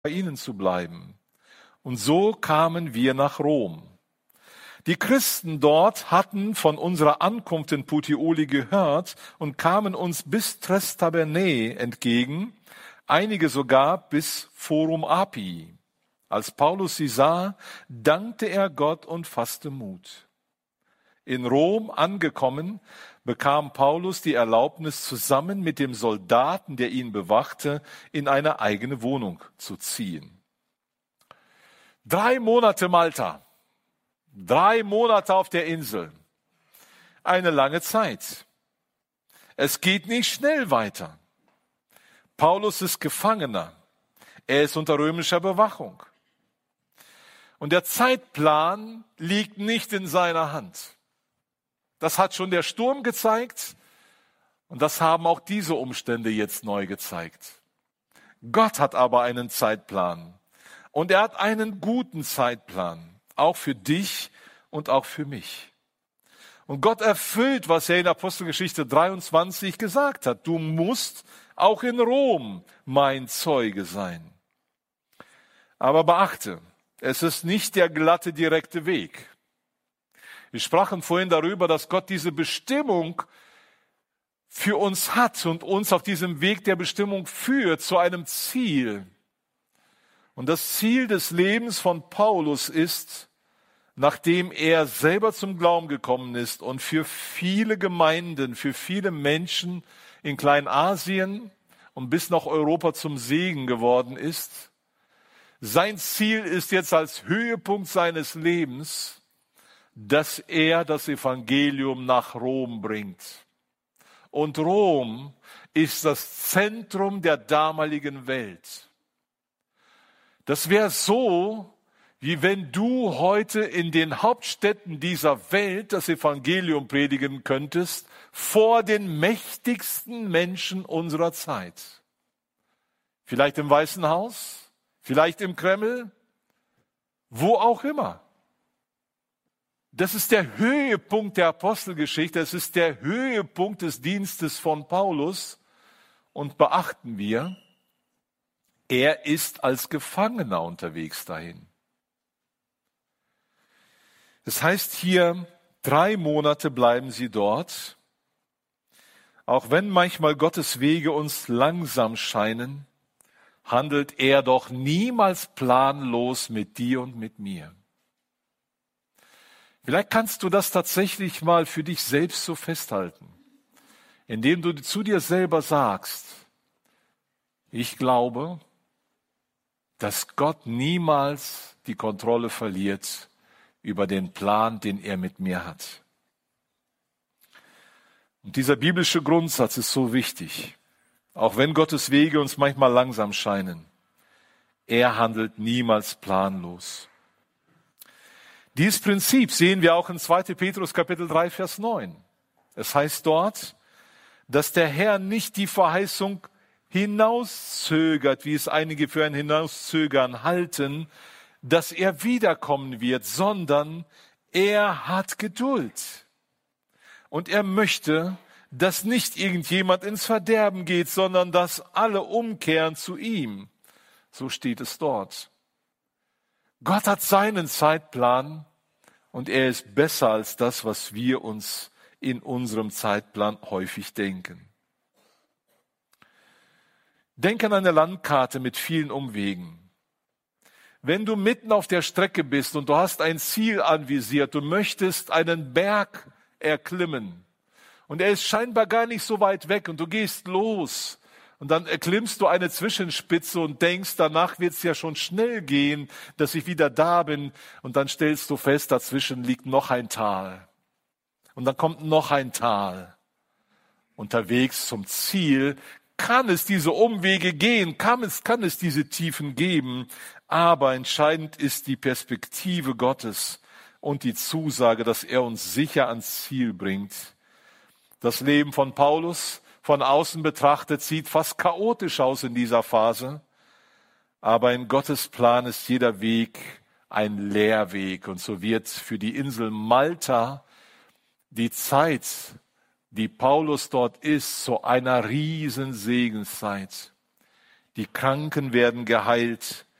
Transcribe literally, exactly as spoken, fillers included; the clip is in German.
bei ihnen zu bleiben. Und so kamen wir nach Rom. Die Christen dort hatten von unserer Ankunft in Puteoli gehört und kamen uns bis Tres Tabernae entgegen, einige sogar bis Forum Apii. Als Paulus sie sah, dankte er Gott und fasste Mut. In Rom angekommen, bekam Paulus die Erlaubnis, zusammen mit dem Soldaten, der ihn bewachte, in eine eigene Wohnung zu ziehen. Drei Monate Malta, drei Monate auf der Insel, eine lange Zeit. Es geht nicht schnell weiter. Paulus ist Gefangener, er ist unter römischer Bewachung. Und der Zeitplan liegt nicht in seiner Hand. Das hat schon der Sturm gezeigt und das haben auch diese Umstände jetzt neu gezeigt. Gott hat aber einen Zeitplan und er hat einen guten Zeitplan, auch für dich und auch für mich. Und Gott erfüllt, was er in Apostelgeschichte dreiundzwanzig gesagt hat. Du musst auch in Rom mein Zeuge sein. Aber beachte, es ist nicht der glatte, direkte Weg. Wir sprachen vorhin darüber, dass Gott diese Bestimmung für uns hat und uns auf diesem Weg der Bestimmung führt zu einem Ziel. Und das Ziel des Lebens von Paulus ist, nachdem er selber zum Glauben gekommen ist und für viele Gemeinden, für viele Menschen in Kleinasien und bis nach Europa zum Segen geworden ist, sein Ziel ist jetzt als Höhepunkt seines Lebens, dass er das Evangelium nach Rom bringt. Und Rom ist das Zentrum der damaligen Welt. Das wäre so, wie wenn du heute in den Hauptstädten dieser Welt das Evangelium predigen könntest, vor den mächtigsten Menschen unserer Zeit. Vielleicht im Weißen Haus, vielleicht im Kreml, wo auch immer. Das ist der Höhepunkt der Apostelgeschichte, das ist der Höhepunkt des Dienstes von Paulus. Und beachten wir, er ist als Gefangener unterwegs dahin. Das heißt hier, drei Monate bleiben sie dort. Auch wenn manchmal Gottes Wege uns langsam scheinen, handelt er doch niemals planlos mit dir und mit mir. Vielleicht kannst du das tatsächlich mal für dich selbst so festhalten, indem du zu dir selber sagst, ich glaube, dass Gott niemals die Kontrolle verliert über den Plan, den er mit mir hat. Und dieser biblische Grundsatz ist so wichtig, auch wenn Gottes Wege uns manchmal langsam scheinen. Er handelt niemals planlos. Dieses Prinzip sehen wir auch in zweiter Petrus Kapitel drei, Vers neun. Es heißt dort, dass der Herr nicht die Verheißung hinauszögert, wie es einige für ein Hinauszögern halten, dass er wiederkommen wird, sondern er hat Geduld. Und er möchte, dass nicht irgendjemand ins Verderben geht, sondern dass alle umkehren zu ihm. So steht es dort. Gott hat seinen Zeitplan und er ist besser als das, was wir uns in unserem Zeitplan häufig denken. Denk an eine Landkarte mit vielen Umwegen. Wenn du mitten auf der Strecke bist und du hast ein Ziel anvisiert, du möchtest einen Berg erklimmen und er ist scheinbar gar nicht so weit weg und du gehst los und dann erklimmst du eine Zwischenspitze und denkst, danach wird es ja schon schnell gehen, dass ich wieder da bin und dann stellst du fest, dazwischen liegt noch ein Tal und dann kommt noch ein Tal. Unterwegs zum Ziel kann es diese Umwege gehen, kann es, kann es diese Tiefen geben, aber entscheidend ist die Perspektive Gottes und die Zusage, dass er uns sicher ans Ziel bringt. Das Leben von Paulus von außen betrachtet sieht fast chaotisch aus in dieser Phase, aber in Gottes Plan ist jeder Weg ein Lehrweg und so wird für die Insel Malta die Zeit, die Paulus dort ist, zu einer riesen Segenszeit. Die Die Kranken werden geheilt,